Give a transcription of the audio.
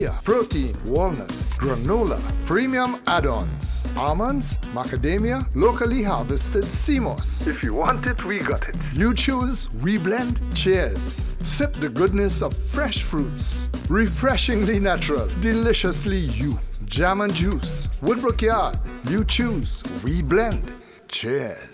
protein, walnuts, granola, premium add-ons, almonds, macadamia, locally harvested CMOS. If you want it, we got it. You choose, we blend. Cheers. Sip the goodness of fresh fruits. Refreshingly natural, deliciously you. Jam and juice. Woodbrook Yard. You choose, we blend. Cheers.